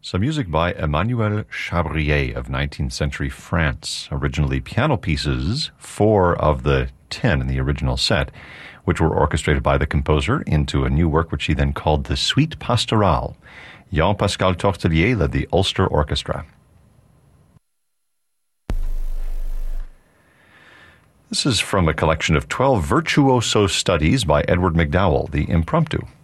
Some music by Emmanuel Chabrier of 19th century France. Originally piano pieces, 4 of the 10 in the original set, which were orchestrated by the composer into a new work which he then called the Suite Pastorale. Jean-Pascal Tortelier led the Ulster Orchestra. This is from a collection of 12 virtuoso studies by Edward MacDowell, the Impromptu.